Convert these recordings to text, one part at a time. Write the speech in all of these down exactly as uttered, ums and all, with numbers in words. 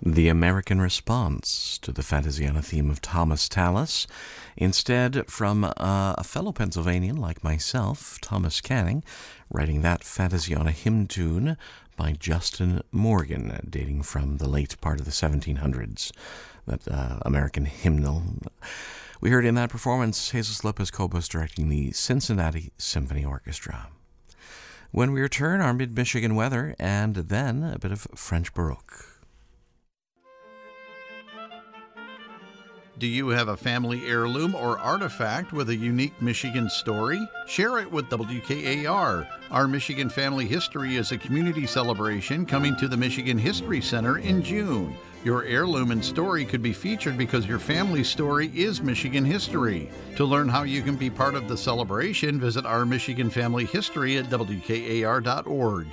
The American response to the Fantasiana theme of Thomas Tallis, instead from uh, a fellow Pennsylvanian like myself, Thomas Canning, writing that Fantasiana hymn tune by Justin Morgan, dating from the late part of the seventeen hundreds, that uh, American hymnal. We heard in that performance Hazel Lopez Cobos directing the Cincinnati Symphony Orchestra. When we return, our mid-Michigan weather, and then a bit of French Baroque. Do you have a family heirloom or artifact with a unique Michigan story? Share it with W K A R. Our Michigan Family History is a community celebration coming to the Michigan History Center in June. Your heirloom and story could be featured because your family's story is Michigan history. To learn how you can be part of the celebration, visit our Michigan Family History at W K A R dot org.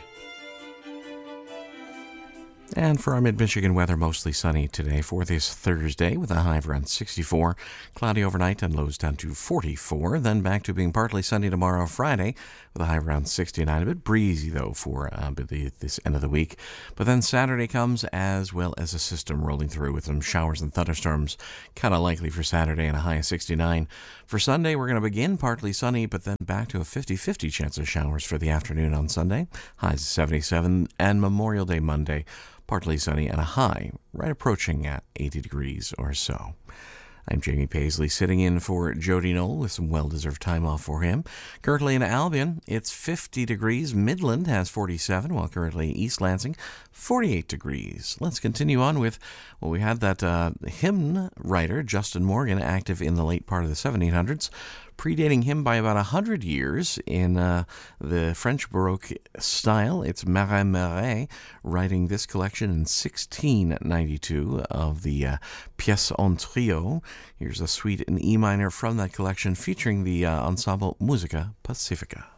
And for our mid-Michigan weather, mostly sunny today for this Thursday with a high of around sixty-four. Cloudy overnight and lows down to forty-four. Then back to being partly sunny tomorrow, Friday, with a high of around sixty-nine. A bit breezy, though, for uh, the, this end of the week. But then Saturday comes as well as a system rolling through with some showers and thunderstorms. Kind of likely for Saturday and a high of sixty-nine. For Sunday, we're going to begin partly sunny, but then back to a fifty-fifty chance of showers for the afternoon on Sunday. Highs of seventy-seven. And Memorial Day Monday, partly sunny and a high, right approaching at eighty degrees or so. I'm Jamie Paisley, sitting in for Jody Knoll with some well-deserved time off for him. Currently in Albion, it's fifty degrees. Midland has forty-seven, while currently East Lansing, forty-eight degrees. Let's continue on with, well, we had that uh, hymn writer, Justin Morgan, active in the late part of the seventeen hundreds, predating him by about one hundred years in uh, the French Baroque style. It's Marat Marais, writing this collection in sixteen ninety-two of the uh, Pièce en Trio. Here's a suite in E minor from that collection featuring the uh, ensemble Musica Pacifica.